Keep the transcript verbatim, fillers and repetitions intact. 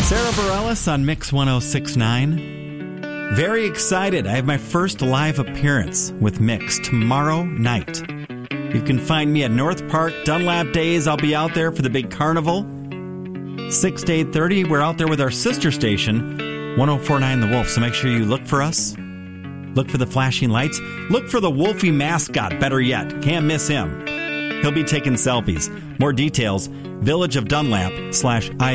Sarah Bareilles on Mix one oh six point nine. Very excited. I have my first live appearance with Mix tomorrow night. You can find me at North Park Dunlap Days. I'll be out there for the big carnival. six to eight thirty. We're out there with our sister station, one oh four point nine The Wolf. So make sure you look for us. Look for the flashing lights. Look for the Wolfie mascot, better yet. Can't miss him. He'll be taking selfies. More details, Village of Dunlap slash I